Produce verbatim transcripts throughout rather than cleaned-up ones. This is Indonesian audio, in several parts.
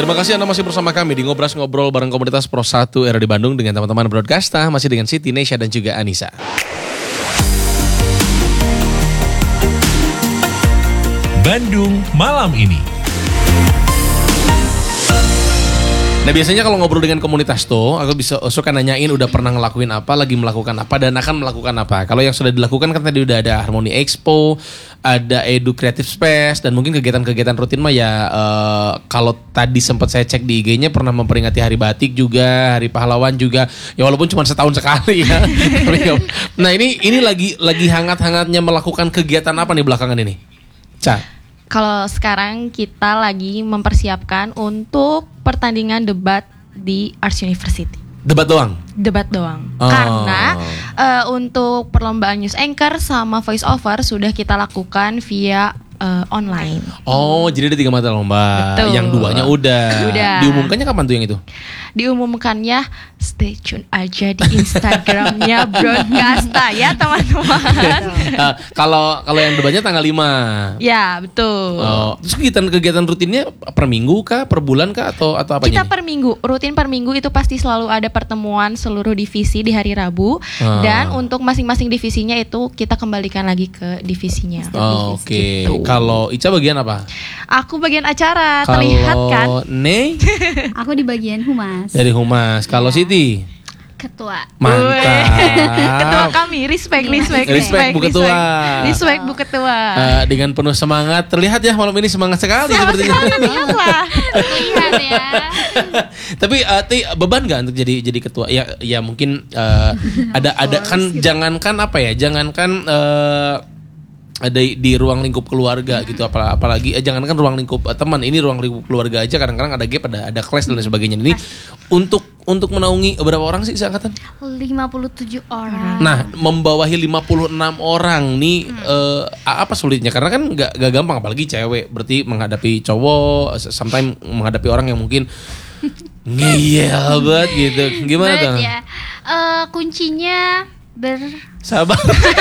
Terima kasih Anda masih bersama kami di Ngobras Ngobrol bareng komunitas Pro satu R A D Bandung dengan teman-teman broadcaster, masih dengan Siti, Nesha dan juga Anissa. Bandung malam ini. Nah biasanya kalau ngobrol dengan komunitas tuh, aku bisa suka nanyain udah pernah ngelakuin apa, lagi melakukan apa, dan akan melakukan apa. Kalau yang sudah dilakukan kan tadi udah ada Harmony Expo, ada Edu Creative Space, dan mungkin kegiatan-kegiatan rutin mah ya uh, kalau tadi sempat saya cek di I G-nya pernah memperingati Hari Batik juga, Hari Pahlawan juga. Ya walaupun cuma setahun sekali ya. Nah ini ini lagi lagi hangat-hangatnya melakukan kegiatan apa nih belakangan ini? Ca. Kalau sekarang kita lagi mempersiapkan untuk pertandingan debat di Arts University. Debat doang? Debat doang. Oh. Karena uh, untuk perlombaan news anchor sama voice over sudah kita lakukan via uh, online. Oh, jadi ada tiga mata lomba. Betul. Yang duanya udah. Udah. Diumumkannya kapan tuh yang itu? Diumumkannya stay tune aja di Instagramnya Broadcasta ya teman-teman. uh, Kalau kalau yang debatnya tanggal lima. Ya betul. Oh, terus kegiatan-kegiatan rutinnya per minggu kah, per bulan kah, atau atau apa? Kita per minggu, rutin per minggu itu pasti selalu ada pertemuan seluruh divisi di hari Rabu. Ah. Dan untuk masing-masing divisinya itu kita kembalikan lagi ke divisinya. Oh, oke. Okay. Gitu. Kalau Ica bagian apa? Aku bagian acara, Kalau terlihat kan? Nih Aku di bagian humas. dari humas. Kalau Ya. Siti? Ketua. Mantap. Ketua kami, respect, respect, Respect, Bu Ketua. Respect Bu Ketua. Uh, dengan penuh semangat. Terlihat ya malam ini semangat sekali sepertinya. Lihatlah. Lihat ya. Tapi uh, ti, beban gak untuk jadi jadi ketua? Ya ya mungkin uh, ada ada kan jangankan apa ya? Jangankan uh, ada di ruang lingkup keluarga gitu, apalagi, apalagi eh, jangankan ruang lingkup eh, teman, ini ruang lingkup keluarga aja kadang-kadang ada gap, ada ada clash dan lain sebagainya. Ini untuk untuk menaungi berapa orang sih seangkatan? lima puluh tujuh orang. Nah, membawahi lima puluh enam orang nih hmm. eh, apa sulitnya? Karena kan nggak nggak gampang, apalagi cewek. Berarti menghadapi cowok, sometimes menghadapi orang yang mungkin ngeyel banget gitu. Gimana tuh? Ya. Uh, kuncinya ber sabar.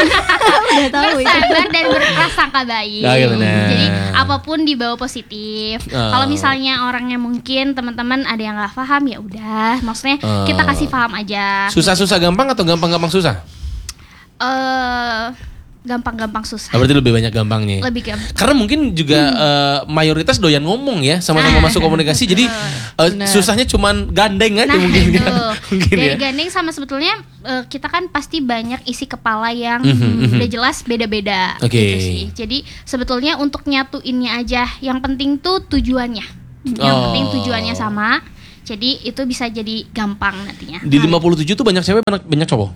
Udah tahu bersabar dan berprasangka baik. Ya, ya benar. Jadi apapun dibawa positif. Oh. Kalau misalnya orangnya mungkin teman-teman ada yang nggak paham, ya udah, maksudnya Oh. kita kasih paham aja. Susah-susah gampang atau gampang-gampang susah? Eh uh, gampang-gampang susah. Oh, berarti lebih banyak gampangnya. Lebih gampang. Karena mungkin juga hmm. uh, mayoritas doyan ngomong ya, sama-sama Ah. masuk komunikasi. Jadi uh, susahnya cuman gandeng aja Nah, mungkin itu. kan. Mungkin Dari ya. gandeng sama sebetulnya uh, kita kan pasti banyak isi kepala yang Mhm, mm, mhm. udah jelas beda-beda Oke. gitu sih. Jadi sebetulnya untuk nyatuinnya aja, yang penting tuh tujuannya. Yang Oh. penting tujuannya sama. Jadi itu bisa jadi gampang nantinya. Di lima puluh tujuh tuh banyak cewek, banyak, banyak cowok.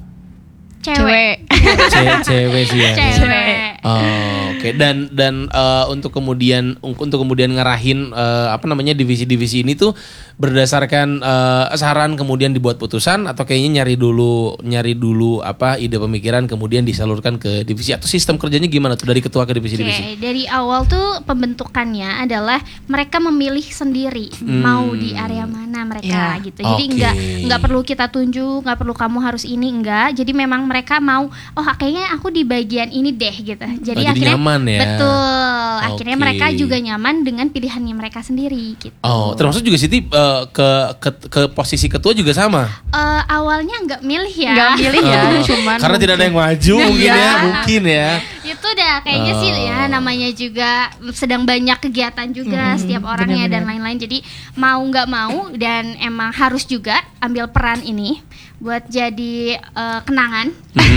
Cewek. Ce- cewek sih ya. Cewek. Oh, oke. Dan dan uh, untuk kemudian untuk kemudian ngarahin uh, apa namanya divisi-divisi ini tuh berdasarkan uh, saran kemudian dibuat putusan, atau kayaknya nyari dulu nyari dulu apa ide pemikiran kemudian disalurkan ke divisi, atau sistem kerjanya gimana tuh dari ketua ke divisi-divisi? Oke, dari awal tuh pembentukannya adalah mereka memilih sendiri Hmm. mau di area mana mereka Ya. gitu. Jadi Oke. nggak nggak perlu kita tunjuk, nggak perlu kamu harus ini, enggak. Jadi memang mereka mau, oh kayaknya aku di bagian ini deh gitu. Jadi Oh, jadi akhirnya nyaman ya. betul. Akhirnya Oke. mereka juga nyaman dengan pilihannya mereka sendiri gitu. Oh, termasuk juga Siti uh, ke, ke ke posisi ketua juga sama. Eh, awalnya nggak milih ya. Nggak milih ya, Oh, cuman karena tidak ada yang maju mungkin ya, mungkin ya. Itu dah kayaknya sih Oh. ya, namanya juga sedang banyak kegiatan juga Hmm, setiap orangnya dan benar-benar. lain-lain. Jadi mau nggak mau dan emang harus juga ambil peran ini buat jadi eh, kenangan.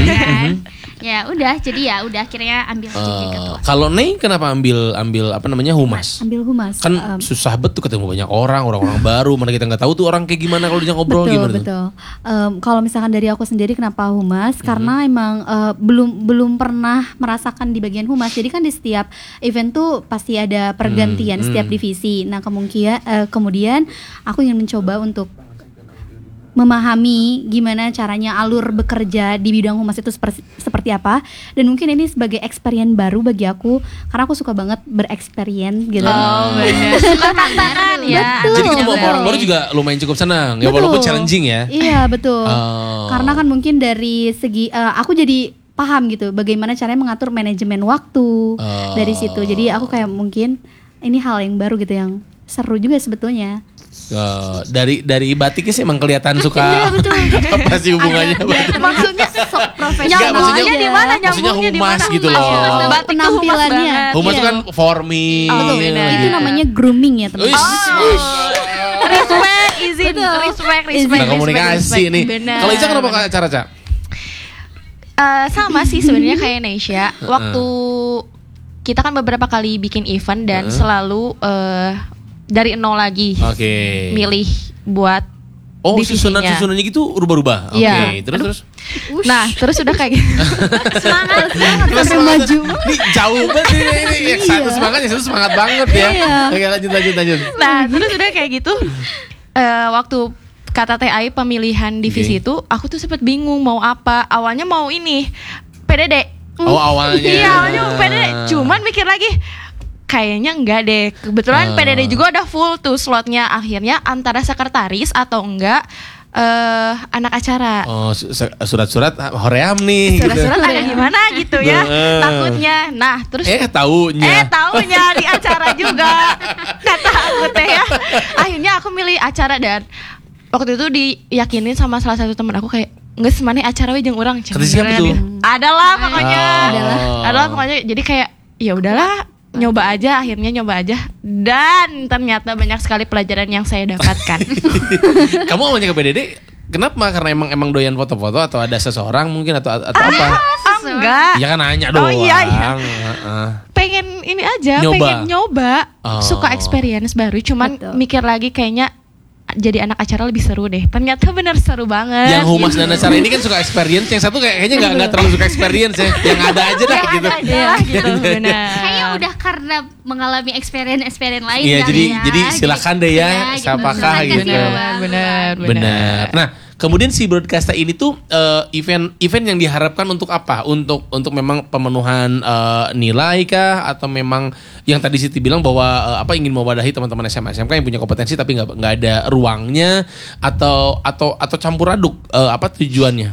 Dan ya udah, jadi ya udah akhirnya ambil aja jadi Uh, ketua. kalau Nei kenapa ambil ambil apa namanya humas? Ambil humas. Kan Em, susah betul ketemu banyak orang, orang-orang baru, mana kita nggak tahu tuh orang kayak gimana kalau dia ngobrol betul, gimana tuh? betul. Em, kalau misalkan dari aku sendiri kenapa humas? Mhm. Karena emang eh, belum belum pernah merasakan di bagian humas. Jadi kan di setiap event tuh pasti ada pergantian Hmm, setiap hmm. divisi. Nah kemungkinan eh, kemudian aku ingin mencoba untuk memahami gimana caranya alur bekerja di bidang humas itu seperti, seperti apa, dan mungkin ini sebagai experience baru bagi aku karena aku suka banget bereksperience gitu. Oh benar. Suka tantangan ya. Betul. Jadi ketemu betul. orang baru juga lumayan cukup senang ya, Betul. walaupun challenging ya. Iya betul. Oh. Karena kan mungkin dari segi eh, aku jadi paham gitu bagaimana caranya mengatur manajemen waktu Oh. dari situ. Jadi aku kayak mungkin ini hal yang baru gitu yang seru juga sebetulnya. Uh, dari dari batiknya sih emang kelihatan suka Iya, betul. apa sih hubungannya? Maksudnya Sok profesional. Enggak, maksudnya- nyambungnya di mana? maksudnya Nyambungnya di humas mana? gitu loh. Batik tuh humas Penampilannya. banget. Humas itu Iya. kan forming. Oh, benar. Itu namanya grooming ya teman. Wih, Respect, izin, Betul. respect, Izin. respect. nah, komunikasi respect, nih. Benar. Kalau Ica kenapa ke acara, Ca? Eh, sama sih sebenarnya kayak Nesya. Waktu kita kan beberapa kali bikin event dan Heeh. selalu eh, dari nol lagi Oke. milih buat Oh, divisinya. susunan-susunannya gitu rubah-rubah. Oke, Iya. terus terus. Nah, terus udah kayak gitu. Semangat, semangat Terus sampai semangat. maju. Ini jauh banget ini, ini. Yang satu semangat, yang satu semangat banget ya. Iya. Oke, lanjut lanjut lanjut. Nah, terus udah kayak gitu. eh, waktu kata T A I pemilihan divisi Oke. itu, aku tuh sempet bingung mau apa. Awalnya mau ini P D D. Oh, awalnya. Iya, awalnya mau P D D. Cuman mikir lagi, kayaknya enggak deh. Kebetulan Ah. P D D juga udah full tuh slotnya. Akhirnya antara sekretaris atau enggak eh anak acara. Oh, su- su- surat-surat hoream nih Surat-surat gitu. ada gimana gitu ya. Heeh. Takutnya. Nah, terus Eh, taunya. Eh taunya di acara juga. Kata aku teh ya. Akhirnya aku milih acara dan waktu itu diyakinin sama salah satu teman aku kayak nggak semane acara we jeung urang. Kata siapa tuh? Adalah pokoknya. Adalah. Adalah pokoknya jadi kayak ya udahlah nyoba aja, akhirnya nyoba aja dan ternyata banyak sekali pelajaran yang saya dapatkan. Kamu awalnya ke P D D kenapa? Karena emang emang doyan foto-foto atau ada seseorang mungkin atau atau Ah, apa? enggak. Ya kan nanya Oh, doang. iya, iya. Heeh. Pengen ini aja, Nyoba. pengen nyoba, Oh. suka experience baru. Cuman Betul. mikir lagi kayaknya jadi anak acara lebih seru deh. Ternyata bener seru banget. Yang humas dan acara ini kan suka experience, yang satu kayak- kayaknya nggak nggak terlalu suka experience ya. Yang ada aja dah gitu. Iya, gitu, benar. Kayaknya udah karena mengalami experience-experience lain Iya, kali jadi ya. jadi silakan deh ya, Iya, siapakah Silakan gitu. siapa. Benar, Benar. Nah, kemudian si broadcaster ini tuh eh, event event yang diharapkan untuk apa? Untuk untuk memang pemenuhan eh, nilai kah atau memang yang tadi Siti bilang bahwa eh, apa ingin mewadahi teman-teman S M A S M K yang punya kompetensi tapi nggak nggak ada ruangnya atau atau atau campur aduk eh, apa tujuannya?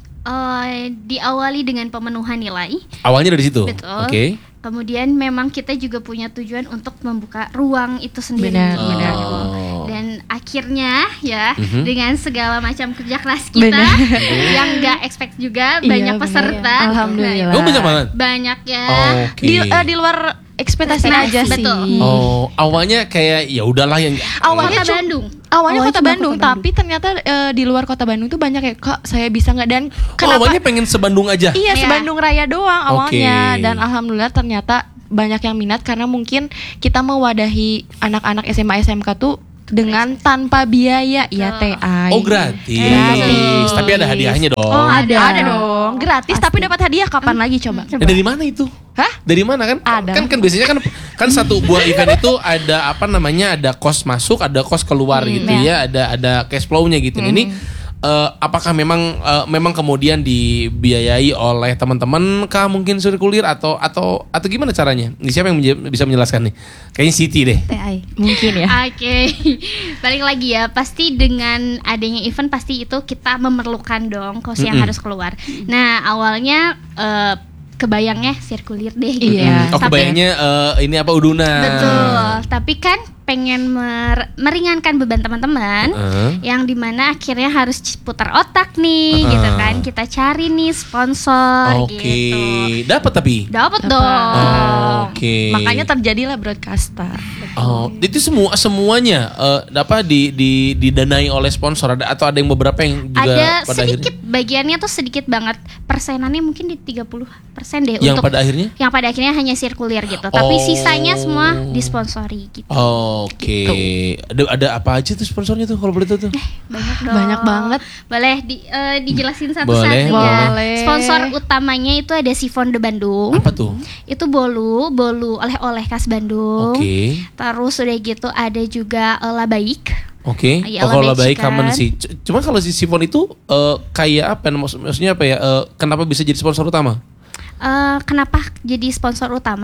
Eh, diawali dengan pemenuhan nilai. Awalnya dari situ. Betul. Oke. Kemudian memang kita juga punya tujuan untuk membuka ruang itu sendiri. Benar, gitu. benar. Dan akhirnya ya Mhm. dengan segala macam kerja keras kita Benar. yang nggak expect juga Iya, banyak benar. peserta. Alhamdulillah. Oh, banyak banget. Banyak ya. Oke. Di, eh, di luar ekspektasi Ekspektasi, aja sih. betul. Oh, awalnya kayak ya udahlah yang Awalnya Kota cu- Bandung. Awalnya Awalnya kota cuma Bandung, kota tapi ternyata eh, di luar kota Bandung tuh banyak kayak kak saya bisa nggak dan Oh, kenapa? awalnya pengen sebandung aja. Iya, Iya. sebandung Raya doang awalnya Oke. dan alhamdulillah ternyata banyak yang minat karena mungkin kita mewadahi anak-anak S M A S M K tuh dengan tanpa biaya ya T A I. Oh, gratis. Gratis. Tapi ada hadiahnya dong. Oh, ada. Ada. Ada dong. Gratis tapi dapat hadiah kapan lagi coba? Eh, dari mana itu? Hah? Dari mana kan? Ada. Kan kan biasanya kan kan satu buah event itu ada apa namanya? Ada cost masuk, ada cost keluar gitu ya, ada ada cash flow-nya gitu. Ini eh, apakah memang eh, memang kemudian dibiayai oleh teman-teman kah mungkin sirkulir atau atau atau gimana caranya? Ini siapa yang menje- bisa menjelaskan nih? Kayaknya Siti deh. T A I. Mungkin ya. Oke, balik lagi ya. Pasti dengan adanya event pasti itu kita memerlukan dong kos yang Mm-mm. harus keluar. Nah awalnya eh, kebayangnya sirkulir deh gitu Iya. ya. Oh, Sampai- kebayangnya eh, ini apa udunan. Betul. Tapi kan pengen mer- meringankan beban teman-teman. Heeh. Yang dimana akhirnya harus c- putar otak nih, Heeh. gitu kan? Kita cari nih sponsor, Oke, gitu. dapat tapi. Dapat Dapat. dong. Oh, oke. Makanya terjadilah broadcaster. Oh, itu semua semuanya eh, apa di, di didanai oleh sponsor ada atau ada yang beberapa yang juga Ada pada sedikit akhirnya bagiannya tuh sedikit banget, persenannya mungkin di tiga puluh persen deh yang untuk pada akhirnya? yang pada akhirnya hanya sirkulir gitu. Tapi Oh. sisanya semua disponsori gitu. Oke. Ada ada apa aja tuh sponsornya tuh kalau boleh tahu tuh? Banyak dong. Banyak banget. Boleh di, eh, dijelasin Boleh, satu-satu ya. boleh. Sponsor utamanya itu ada Sifon de Bandung. Apa tuh? Itu bolu, bolu oleh-oleh khas Bandung. Oke. Terus udah gitu ada juga eh, Labaik. Oke. Iya, Oh, kalau lebih baik kamen kan. sih. C- Cuma kalau si Sifon itu eh, kayak apa? Maksud- Maksudnya apa ya? Eh, kenapa bisa jadi sponsor utama? Eh, kenapa jadi sponsor utama?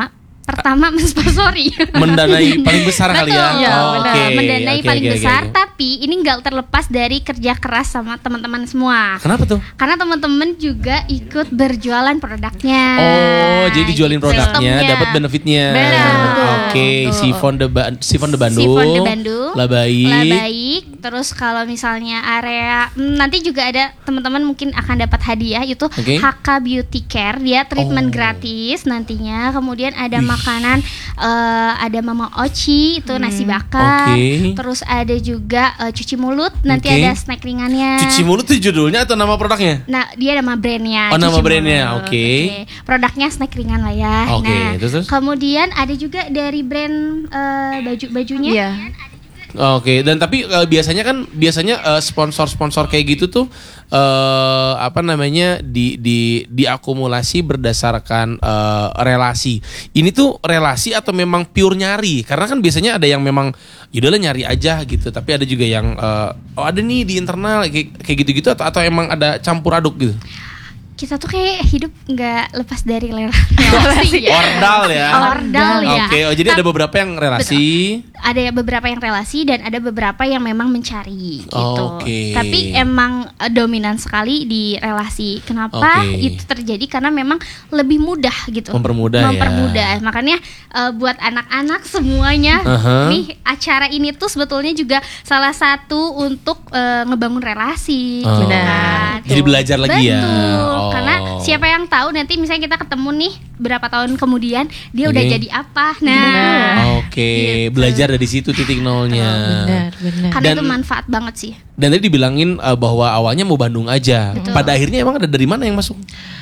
pertama mensponsori. Mendanai paling besar kali ya. Betul. Iya, Oh, benar. oke. Mendanai Oke, paling oke, oke, besar, oke. tapi ini nggak terlepas dari kerja keras sama teman-teman semua. Kenapa tuh? Karena teman-teman juga ikut berjualan produknya. Oh, jadi dijualin Gitu. produknya, Sistemnya. dapat benefitnya. Benar, betul. Oke, Betul. Sifon de Ba- Sifon de Bandung. Sifon de Bandung. Lah baik. Lah baik. Terus kalau misalnya area hmm, nanti juga ada teman-teman mungkin akan dapat hadiah itu Oke. H K Beauty Care, dia treatment Oh. gratis nantinya. Kemudian ada makanan eh, ada Mama Oci itu nasi bakar. Oke. Terus ada juga eh, cuci mulut, nanti Oke. ada snack ringannya. Cuci mulut tuh judulnya atau nama produknya? Nah, dia nama brandnya. Oh, nama Cuci brandnya, Mulut. oke. Produknya snack ringan lah ya. Oke, nah, terus, terus? kemudian ada juga dari brand eh, baju-bajunya. Iya. Oke, dan tapi eh, biasanya kan biasanya eh, sponsor-sponsor kayak gitu tuh eh apa namanya di di diakumulasi berdasarkan eh, relasi. Ini tuh relasi atau memang pure nyari? Karena kan biasanya ada yang memang yaudahlah nyari aja gitu, tapi ada juga yang eh, oh ada nih di internal kayak kayak gitu-gitu atau atau emang ada campur aduk gitu. Kita tuh kayak hidup nggak lepas dari rela- relasi ya. Ordal ya. Ordal ya. Oke, oh jadi ada beberapa yang relasi. Ada beberapa yang relasi dan ada beberapa yang memang mencari gitu. Oke. Tapi emang eh, dominan sekali di relasi. Kenapa Oke. itu terjadi? Karena memang lebih mudah gitu. Mempermudah ya. Mempermudah. Makanya eh, buat anak-anak semuanya Aha. nih acara ini tuh sebetulnya juga salah satu untuk eh, ngebangun relasi. Oh. gitu Benar. kan. Jadi belajar lagi ya. Betul. Oh. Karena siapa yang tahu nanti misalnya kita ketemu nih berapa tahun kemudian dia udah Oke. jadi apa. Nah, Benar. Oke, Gitu. belajar dari situ titik nolnya. Benar, benar. karena Dan- itu manfaat banget sih. Dan tadi dibilangin uh, bahwa awalnya mau Bandung aja. Pada akhirnya emang ada dari mana yang masuk?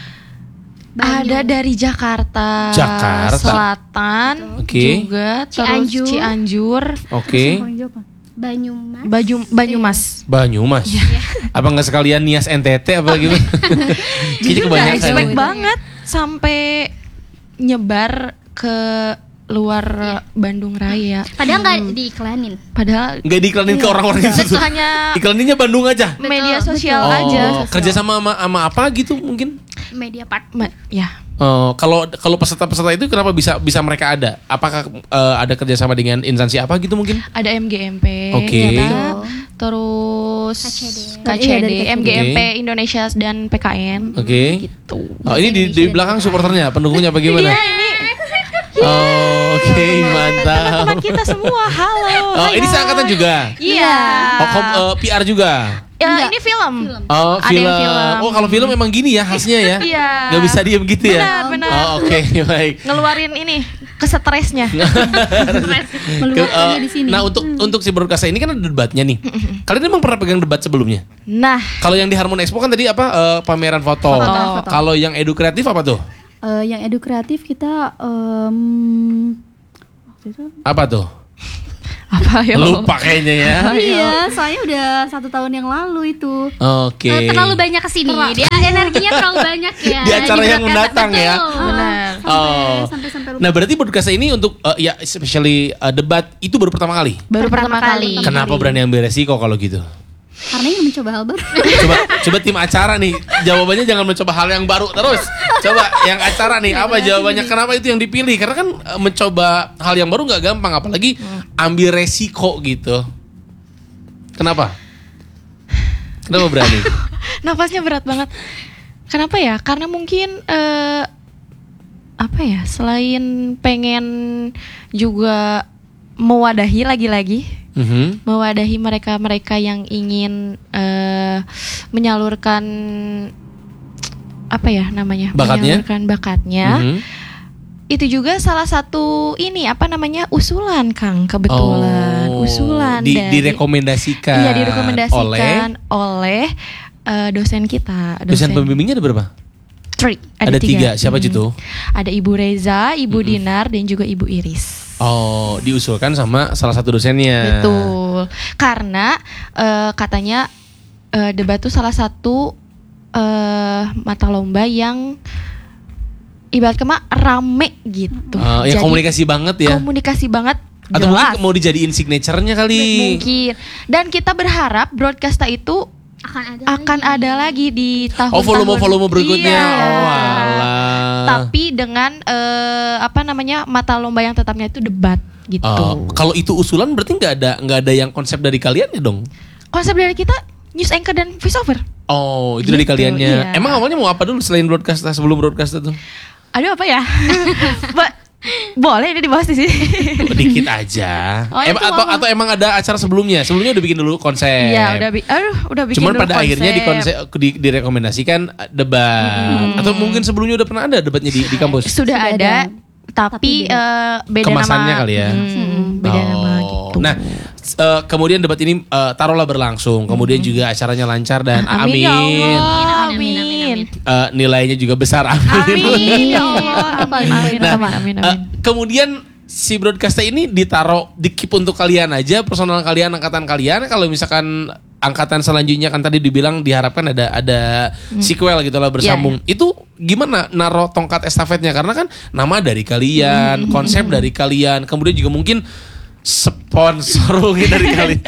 Ada dari Jakarta, Jakarta. Selatan Oke. juga, terus Cianjur. Cianjur, Oke. Banyumas. Baju Banyumas. Banyumas. Apa nggak sekalian Nias N T T apa gitu? Kayaknya Nggak kebanyakan. expect banget sampai nyebar ke luar Bandung Raya. Padahal nggak diiklanin. Padahal Nggak diiklanin ke orang-orang itu itu tuh. hanya Iklaninnya Bandung aja. media sosial Oh, aja. kerja sama sama, sama apa gitu mungkin? Media part. Ma- ya. Oh, kalau kalau peserta-peserta itu kenapa bisa bisa mereka ada? Apakah eh, ada kerjasama dengan instansi apa gitu mungkin? Ada M G M P, Oke. ya kan? Terus K C D. K C Iya, D, dari K C D. M G M P Indonesia dan P K N. Oke. Gitu. Oh, ini di, di belakang supporternya, pendukungnya apa gimana? Iya, ini Oh, oke, mantap. teman-teman kita semua. Halo. Oh, ini seangkatan juga. Iya. Oh, kom- eh, P R juga. Ya, ini film. Oh, Ada film. yang film. Oh, kalau film memang gini ya khasnya ya. Iya. Gak bisa diem gitu ya. Benar, benar. Oh, oke, baik. Ngeluarin ini kesetresnya. Ke- Meluapkannya eh, di sini. Nah, untuk untuk si broadcast ini kan ada debatnya nih. Kalian emang pernah pegang debat sebelumnya? Nah, Kalau yang di Harmon Expo kan tadi apa eh, pameran foto. Foto. Kalau yang edu kreatif apa tuh? Eh, yang edu kreatif kita em, waktu itu Apa tuh? apa ya? Lupa kayaknya ya. iya, soalnya udah satu tahun yang lalu itu. Oke. Eh, terlalu banyak kesini. Dia energinya terlalu banyak ya. Di acara yang Berat-berat. mendatang ya. Betul. Benar. Oh. Sampai sampai lupa. Nah, berarti broadcast ini untuk eh, ya especially eh, debat itu baru pertama kali. Baru Pertama pertama kali. kali. Kenapa berani ambil resiko kalau gitu? Karena ingin mencoba hal baru. Coba coba tim acara nih, jawabannya jangan mencoba hal yang baru terus. Coba yang acara nih apa jawabannya? Kenapa itu yang dipilih? Karena kan eh, mencoba hal yang baru nggak gampang, apalagi ambil resiko gitu. Kenapa? Kenapa berani? Nafasnya berat banget. Kenapa ya? Karena mungkin eh, apa ya? Selain pengen juga mewadahi lagi-lagi, Mhm. mewadahi mereka-mereka yang ingin eh, menyalurkan apa ya namanya? Bakatnya? Menyalurkan bakatnya. Mhm. Itu juga salah satu ini apa namanya? Usulan, Kang, kebetulan. Oh, Usulan di, dari direkomendasikan. Iya, direkomendasikan oleh oleh, eh, dosen kita. dosen pembimbingnya ada berapa? Three, Ada, tiga. Siapa Hmm. itu? Ada Ibu Reza, Ibu Dinar, dan juga Ibu Iris. Oh, diusulkan sama salah satu dosennya. Betul. Karena eh, katanya eh, debat itu salah satu eh, mata lomba yang ibarat kema rame gitu. Oh, ya Jadi, komunikasi banget ya. komunikasi banget. Atau jelas. mungkin mau dijadiin signature-nya kali. Mungkin. Dan kita berharap broadcast itu Akan ada akan lagi. ada lagi di tahun Oh, volume-volume berikutnya. Iya. Oh, alah. tapi dengan eh, apa namanya mata lomba yang tetapnya itu debat gitu. Oh, kalau itu usulan berarti nggak ada nggak ada yang konsep dari kalian ya dong? Konsep dari kita news anchor dan voice over. Oh, itu Gitu, dari kaliannya. iya. Emang awalnya mau apa dulu selain broadcast sebelum broadcast itu? Aduh apa ya? Ba- boleh ini dibahas di sini. Dikit aja. Oh, Em- itu atau mau. atau emang ada acara sebelumnya? Sebelumnya udah bikin dulu konsep. Iya, udah bi- aduh, udah bikin Cuman dulu pada akhirnya di konsep di, direkomendasikan debat. Atau mungkin sebelumnya udah pernah ada debatnya di, di kampus? Sudah Sudah ada, ada. tapi, Tapi beda. eh, beda Kemasannya nama. kali ya? Hmm, beda Oh. nama gitu. Nah, s- eh, kemudian debat ini eh, taruhlah berlangsung. Kemudian juga acaranya lancar dan Amin, amin. ya Allah. Amin, Amin. amin, amin. Eh, nilainya juga besar. Amin. Amin, ya Allah. Amin, amin, Nah, amin, amin, eh, amin. kemudian si broadcaster ini ditaruh di keep untuk kalian aja, personal kalian, angkatan kalian. Kalau misalkan angkatan selanjutnya kan tadi dibilang diharapkan ada ada sequel gitu lah bersambung. Itu gimana naro tongkat estafetnya? Karena kan nama dari kalian, konsep dari kalian, kemudian juga mungkin sponsor mungkin dari kalian.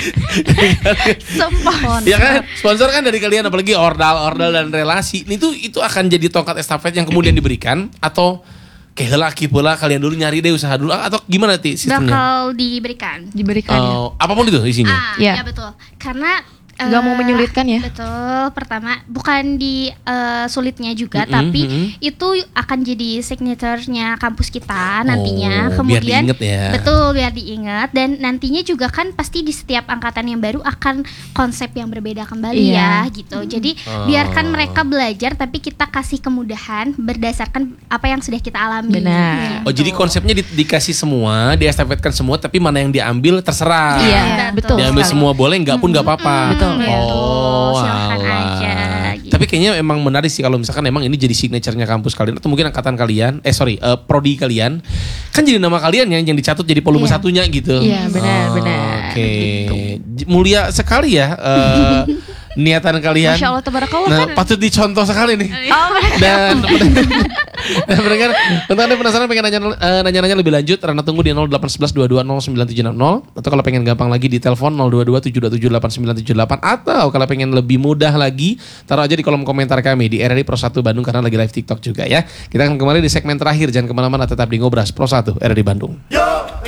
Sponsor. Ya kan, sponsor kan dari kalian, apalagi ordal, ordal dan relasi. Itu itu akan jadi tongkat estafet yang kemudian diberikan atau kayak laki pula kalian dulu nyari deh usaha dulu atau gimana ti sistemnya? Bakal diberikan. Diberikan ya. Oh, apapun itu isinya. Ah, Iya. ya betul. Karena Nggak mau eh, menyulitkan ya? Betul. Pertama, bukan di eh, sulitnya juga, Mm-mm, tapi mm-mm. itu akan jadi signaturenya kampus kita nantinya. Oh, biar Kemudian diinget ya. betul biar diingat dan nantinya juga kan pasti di setiap angkatan yang baru akan konsep yang berbeda kembali Iya. ya gitu. Jadi Oh. biarkan mereka belajar tapi kita kasih kemudahan berdasarkan apa yang sudah kita alami. Benar. Oh, Gitu. jadi konsepnya di- dikasih semua, diestafetkan semua, tapi mana yang diambil terserah. Iya, betul. betul. Diambil sekali. semua boleh, nggak pun nggak apa-apa. Betul. Oh, Silahkan alah. aja, gitu. Tapi kayaknya emang menarik sih kalau misalkan emang ini jadi signaturenya kampus kalian atau mungkin angkatan kalian, eh sorry, eh, prodi kalian, kan jadi nama kalian yang yang dicatut jadi volume Iya. satunya gitu. Iya, benar, Oh, benar. Oke, Gitu. J- mulia sekali ya eh, niatan kalian. Masya Allah, tabarakallah Nah, kan. patut dicontoh sekali nih. Oh, Dan dan pendengar, untuk Anda penasaran pengen nanya, eh, nanya-nanya lebih lanjut, Rana tunggu di nol delapan satu satu dua dua nol sembilan tujuh enam nol atau kalau pengen gampang lagi di telepon nol dua dua tujuh dua tujuh delapan sembilan tujuh delapan atau kalau pengen lebih mudah lagi taruh aja di kolom komentar kami di R R I Pro satu Bandung karena lagi live TikTok juga ya. Kita akan kembali di segmen terakhir, jangan kemana-mana, tetap di Ngobras Pro satu R R I Bandung. Yo,